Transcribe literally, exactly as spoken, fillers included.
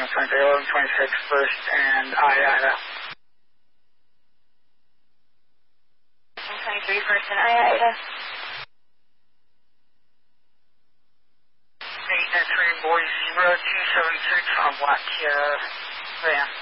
Tango twenty-three, eleven twenty-six, first and I, Ida. twenty-three, first and I, Ida. eight nine three, boy zero two seven six on Black Sierra, Van.